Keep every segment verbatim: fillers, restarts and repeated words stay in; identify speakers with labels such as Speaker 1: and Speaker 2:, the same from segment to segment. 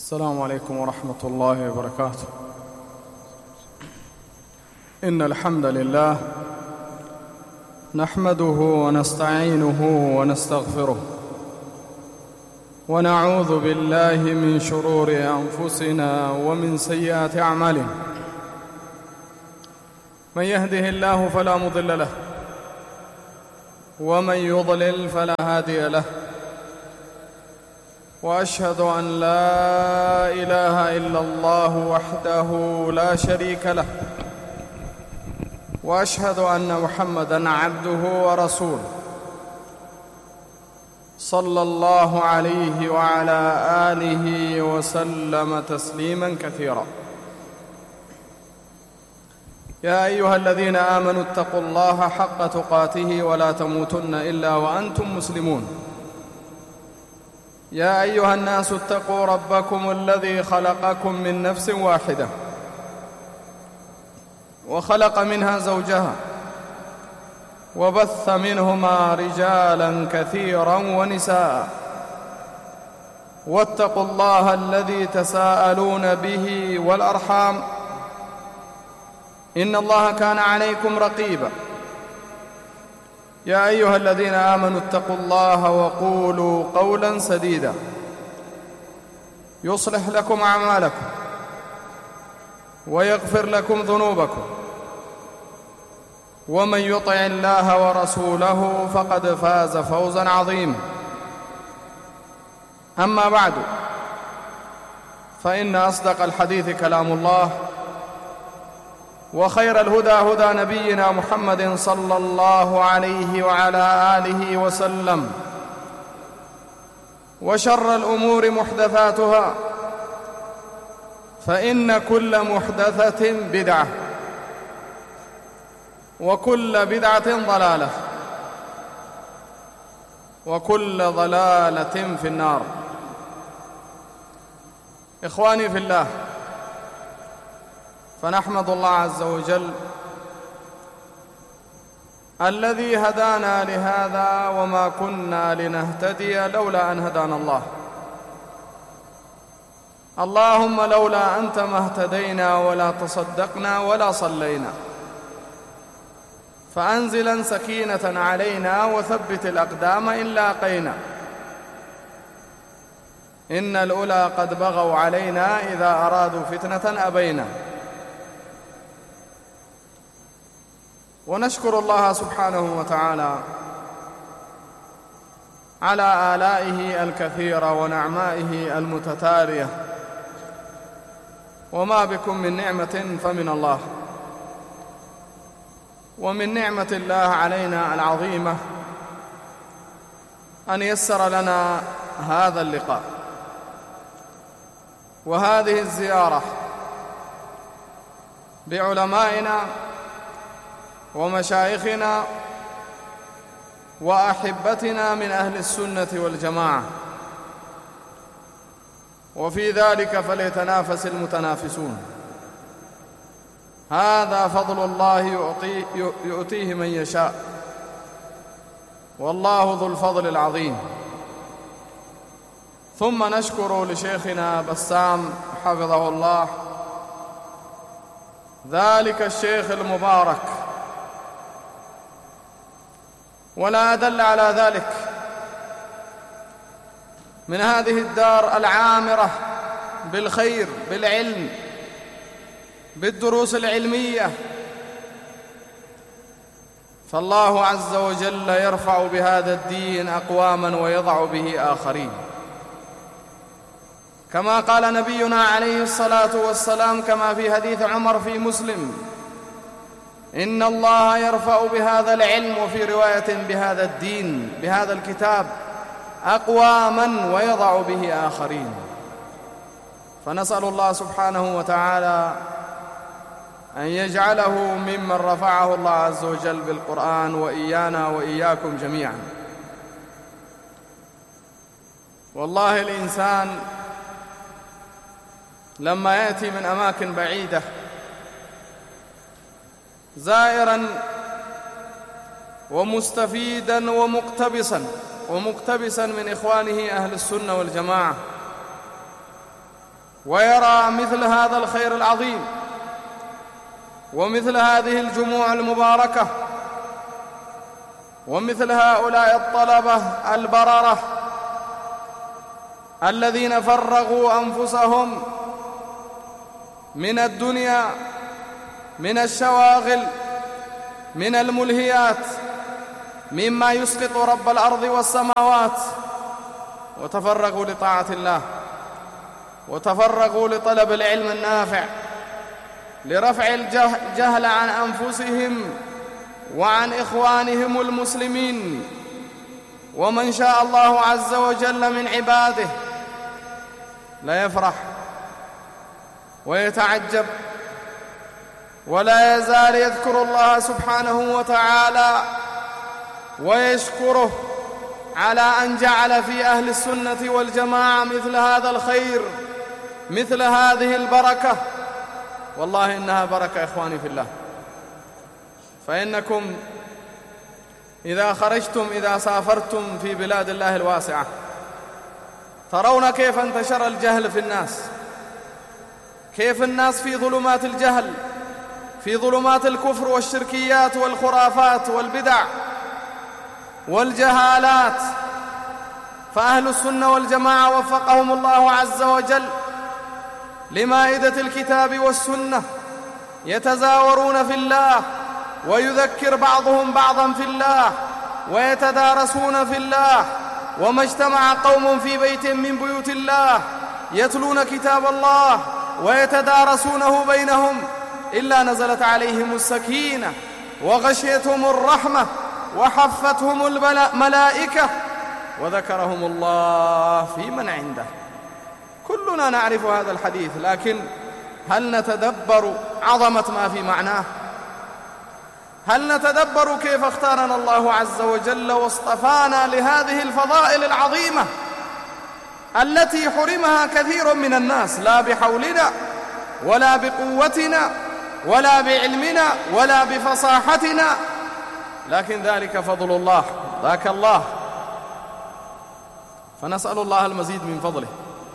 Speaker 1: السلام عليكم ورحمة الله وبركاته. إن الحمد لله نحمده ونستعينه ونستغفره ونعوذ بالله من شرور أنفسنا ومن سيئات أعمالنا. من يهده الله فلا مضل له ومن يضلل فلا هادي له، وأشهد أن لا إله إلا الله وحده لا شريك له، وأشهد أن محمدًا عبده ورسوله صلى الله عليه وعلى آله وسلم تسليمًا كثيرًا. يا أيها الذين آمنوا اتقوا الله حق تقاته ولا تموتن إلا وأنتم مسلمون. يا أيها الناس اتقوا ربكم الذي خلقكم من نفس واحدة وخلق منها زوجها وبث منهما رجالا كثيرا ونساء، واتقوا الله الذي تساءلون به والأرحام إن الله كان عليكم رقيبا. يا أيها الذين آمنوا اتقوا الله وقولوا قولا سديدا يصلح لكم أعمالكم ويغفر لكم ذنوبكم، ومن يطع الله ورسوله فقد فاز فوزا عظيما. أما بعد، فإن أصدق الحديث كلام الله، وخير الهدى هدى نبينا محمد صلى الله عليه وعلى آله وسلم، وشر الأمور محدثاتها، فإن كل محدثة بدعة، وكل بدعة ضلالة، وكل ضلالة في النار. إخواني في الله، فنحمد الله عز وجل الذي هدانا لهذا، وما كنا لنهتدي لولا أن هدانا الله. اللهم لولا أنت ما اهتدينا ولا تصدقنا ولا صلينا، فأنزلا سكينة علينا وثبت الأقدام إن لاقينا. إن الأولى قد بغوا علينا إذا أرادوا فتنة أبينا. ونشكر الله سبحانه وتعالى على آلائه الكثيرة ونعمائه المتتالية، وما بكم من نعمة فمن الله. ومن نعمة الله علينا العظيمة أن يسر لنا هذا اللقاء وهذه الزيارة بعلمائنا ومشايخنا وأحبتنا من أهل السنة والجماعة، وفي ذلك فليتنافس المتنافسون. هذا فضل الله يعطي يؤتيه من يشاء، والله ذو الفضل العظيم. ثم نشكر لشيخنا بسام حفظه الله، ذلك الشيخ المبارك، ولا أدل على ذلك من هذه الدار العامرة بالخير، بالعلم، بالدروس العلمية. فالله عز وجل يرفع بهذا الدين أقواما ويضع به آخرين، كما قال نبينا عليه الصلاة والسلام كما في حديث عمر في مسلم: إن الله يرفع بهذا العلم، وفي رواية بهذا الدين، بهذا الكتاب، أقواما ويضع به آخرين. فنسأل الله سبحانه وتعالى أن يجعله ممن رفعه الله عز وجل بالقرآن، وإيانا وإياكم جميعا. والله الإنسان لما يأتي من أماكن بعيدة زائرا ومستفيدا ومقتبسا ومقتبسا من إخوانه أهل السنة والجماعة، ويرى مثل هذا الخير العظيم ومثل هذه الجموع المباركة ومثل هؤلاء الطلبة البررة الذين فرغوا أنفسهم من الدنيا، من الشواغل، من الملهيات، مما يسقط رب الأرض والسماوات، وتفرغوا لطاعة الله، وتفرغوا لطلب العلم النافع، لرفع الجهل عن أنفسهم وعن إخوانهم المسلمين. ومن شاء الله عز وجل من عباده لا يفرح ويتعجب ولا يزال يذكر الله سبحانه وتعالى ويشكره على أن جعل في أهل السنة والجماعة مثل هذا الخير، مثل هذه البركة. والله إنها بركة إخواني في الله. فإنكم إذا خرجتم، إذا سافرتم في بلاد الله الواسعة، ترون كيف انتشر الجهل في الناس، كيف الناس في ظلمات الجهل، في ظلمات الكفر والشركيات والخرافات والبدع والجهالات. فأهل السنة والجماعة وفقهم الله عز وجل لمائدة الكتاب والسنة، يتزاورون في الله، ويذكر بعضهم بعضا في الله، ويتدارسون في الله. وما اجتمع قوم في بيت من بيوت الله يتلون كتاب الله ويتدارسونه بينهم إلا نزلت عليهم السكينة وغشيتهم الرحمة وحفتهم الملائكة وذكرهم الله في من عنده. كلنا نعرف هذا الحديث، لكن هل نتدبر عظمة ما في معناه؟ هل نتدبر كيف اختارنا الله عز وجل واصطفانا لهذه الفضائل العظيمة التي حرمها كثير من الناس، لا بحولنا ولا بقوتنا ولا بعلمنا ولا بفصاحتنا، لكن ذلك فضل الله، ذاك الله. فنسأل الله المزيد من فضله.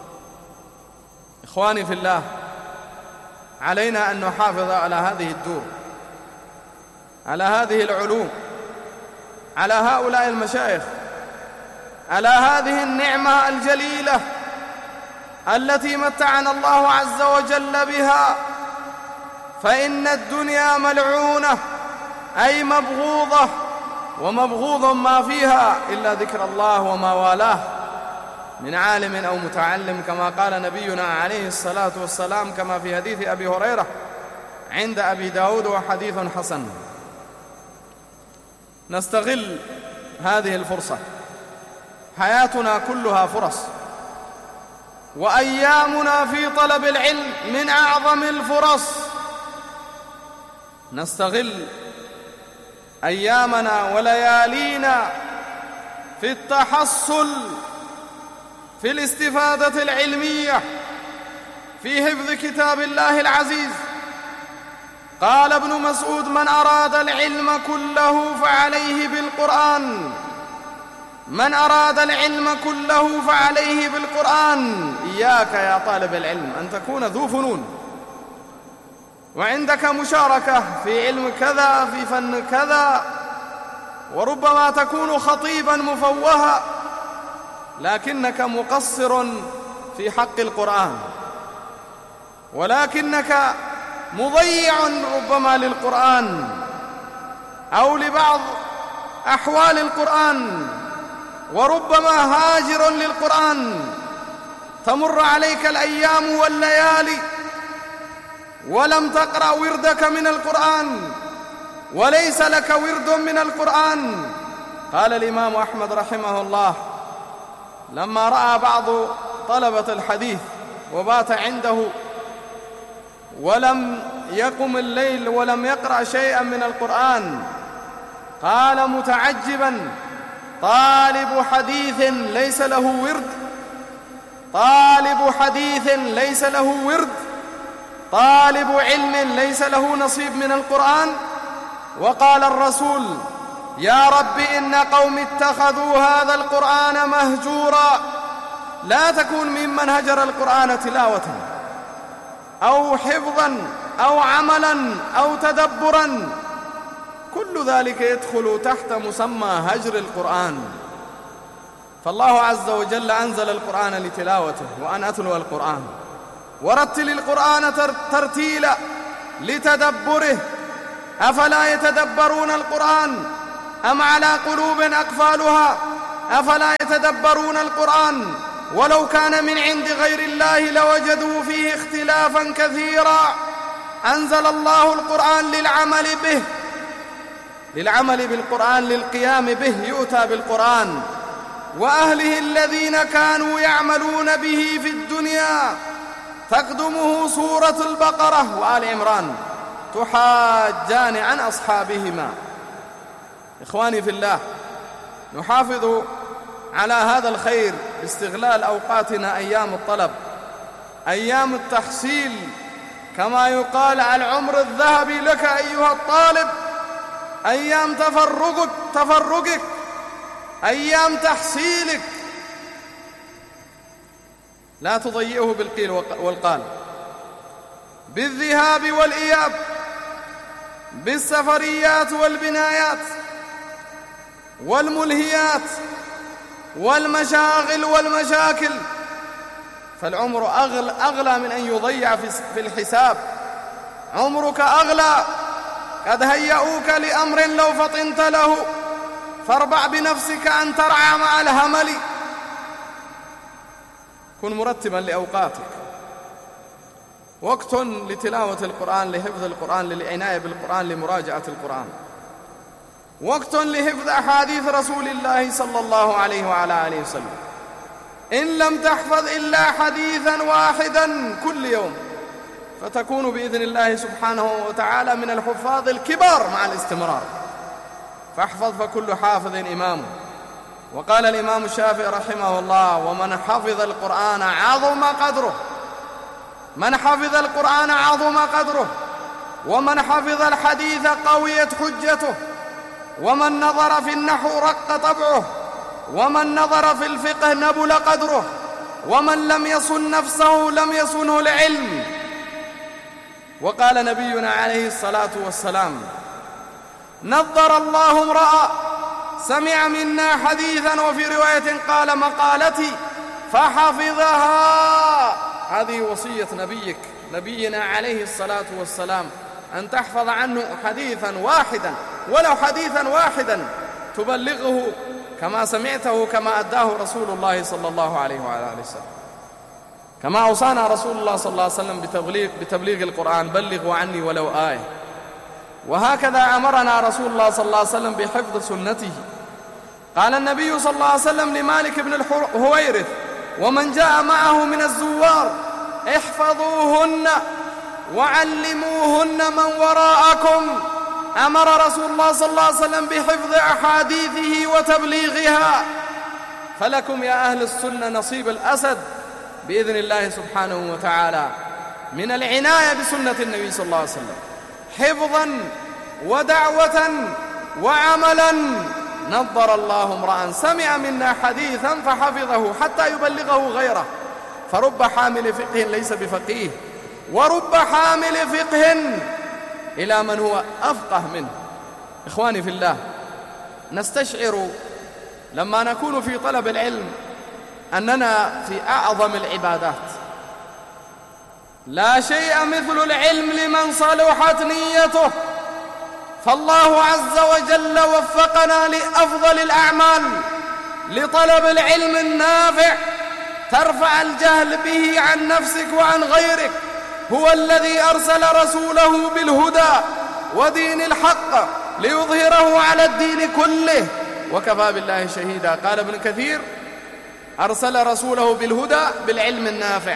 Speaker 1: إخواني في الله، علينا أن نحافظ على هذه الدور، على هذه العلوم، على هؤلاء المشايخ، على هذه النعمة الجليلة التي متعنا الله عز وجل بها. فإن الدنيا ملعونة، أي مبغوضة، ومبغوض ما فيها إلا ذكر الله وما والاه من عالم أو متعلم، كما قال نبينا عليه الصلاة والسلام، كما في حديث أبي هريرة عند أبي داود وحديث حسن. نستغل هذه الفرصة، حياتنا كلها فرص، وأيامنا في طلب العلم من أعظم الفرص. نستغل أيامنا وليالينا في التحصل، في الاستفادة العلمية، في حفظ كتاب الله العزيز. قال ابن مسعود: من أراد العلم كله فعليه بالقرآن، من أراد العلم كله فعليه بالقرآن. إياك يا طالب العلم أن تكون ذو فنون وعندك مشاركة في علم كذا، في فن كذا، وربما تكون خطيبا مفوها، لكنك مقصر في حق القرآن، ولكنك مضيع ربما للقرآن أو لبعض أحوال القرآن، وربما هاجر للقرآن. تمر عليك الأيام والليالي ولم تقرأ وردك من القرآن، وليس لك ورد من القرآن. قال الإمام أحمد رحمه الله لما رأى بعض طلبة الحديث وبات عنده ولم يقم الليل ولم يقرأ شيئا من القرآن، قال متعجبا: طالب حديث ليس له ورد، طالب حديث ليس له ورد، طالب علم ليس له نصيب من القرآن. وقال الرسول: يا رب إن قوم اتخذوا هذا القرآن مهجورا. لا تكون ممن هجر القرآن تلاوة، أو حفظا أو عملا أو تدبرا، كل ذلك يدخل تحت مسمى هجر القرآن. فالله عز وجل أنزل القرآن لتلاوته وأن أتلو القرآن، ورتل القرآن ترتيلا لتدبره. أفلا يتدبرون القرآن أم على قلوب أقفالها؟ أفلا يتدبرون القرآن ولو كان من عند غير الله لوجدوا فيه اختلافا كثيرا. أنزل الله القرآن للعمل به، للعمل بالقرآن، للقيام به. يؤتى بالقرآن وأهله الذين كانوا يعملون به في الدنيا. تقدمه سورة البقرة وآل عمران تحاجان عن أصحابهما. إخواني في الله، نحافظ على هذا الخير باستغلال أوقاتنا، أيام الطلب، أيام التحصيل، كما يقال العمر الذهبي لك أيها الطالب، أيام تفرغك تفرغك أيام تحصيلك، لا تضيئه بالقيل والقال، بالذهاب والإياب، بالسفريات والبنايات والملهيات والمشاغل والمشاكل. فالعمر أغلى, أغلى من أن يضيع في الحساب. عمرك أغلى. قد هيئوك لأمر لو فطنت له، فاربع بنفسك أن ترعى مع الهمل. كن مرتبا لأوقاتك. وقت لتلاوة القرآن، لحفظ القرآن، للعناية بالقرآن، لمراجعة القرآن. وقت لحفظ أحاديث رسول الله صلى الله عليه وعلى آله وسلم. إن لم تحفظ إلا حديثا واحدا كل يوم فتكون بإذن الله سبحانه وتعالى من الحفاظ الكبار مع الاستمرار. فاحفظ فكل حافظ إمام. وقال الإمام الشافعي رحمه الله: ومن حفظ القرآن عظم قدره. من حفظ القرآن عظم قدره، ومن حفظ الحديث قويت حجته، ومن نظر في النحو رق طبعه، ومن نظر في الفقه نبل قدره، ومن لم يصن نفسه لم يصنه العلم. وقال نبينا عليه الصلاة والسلام: نظر الله امرأ سمع منا حديثا، وفي رواية قال مقالتي فحفظها. هذه وصية نبيك نبينا عليه الصلاة والسلام، أن تحفظ عنه حديثا واحدا، ولو حديثا واحدا تبلغه كما سمعته، كما أداه رسول الله صلى الله عليه وعلى آله وسلم، كما أوصانا رسول الله صلى الله عليه وسلم بتبليغ, بتبليغ القرآن: بلغوا عني ولو آية. وهكذا أمرنا رسول الله صلى الله عليه وسلم بحفظ سنته. قال النبي صلى الله عليه وسلم لمالك بن الهويرث ومن جاء معه من الزوار: احفظوهن وعلموهن من وراءكم. أمر رسول الله صلى الله عليه وسلم بحفظ أحاديثه وتبليغها. فلكم يا أهل السنة نصيب الأسد بإذن الله سبحانه وتعالى من العناية بسنة النبي صلى الله عليه وسلم، حفظا ودعوة وعملا. نظر الله امرأ سمع منا حديثا فحفظه حتى يبلغه غيره. فرب حامل فقه ليس بفقيه، ورب حامل فقه إلى من هو أفقه منه. إخواني في الله، نستشعر لما نكون في طلب العلم أننا في أعظم العبادات. لا شيء مثل العلم لمن صلحت نيته. فالله عز وجل وفقنا لأفضل الأعمال، لطلب العلم النافع ترفع الجهل به عن نفسك وعن غيرك. هو الذي أرسل رسوله بالهدى ودين الحق ليظهره على الدين كله وكفى بالله شهيدا. قال ابن كثير: أرسل رسوله بالهدى بالعلم النافع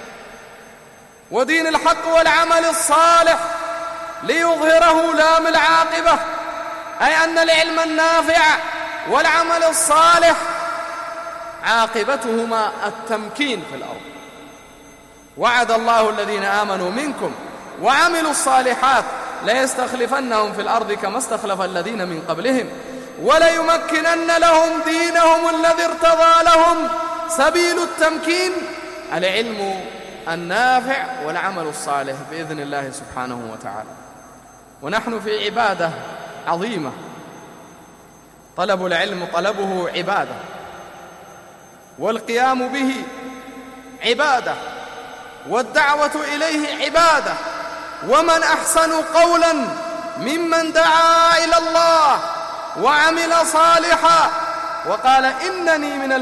Speaker 1: ودين الحق والعمل الصالح ليظهره لام العاقبة، أي أن العلم النافع والعمل الصالح عاقبتهما التمكين في الأرض. وعد الله الذين آمنوا منكم وعملوا الصالحات ليستخلفنهم في الأرض كما استخلف الذين من قبلهم وليمكنن لهم دينهم الذي ارتضى لهم. سبيل التمكين العلم النافع والعمل الصالح بإذن الله سبحانه وتعالى. ونحن في عبادة عظيمة، طلب العلم طلبه عبادة، والقيام به عبادة، والدعوة إليه عبادة. ومن أحسن قولا ممن دعا إلى الله وعمل صالحا وقال إنني من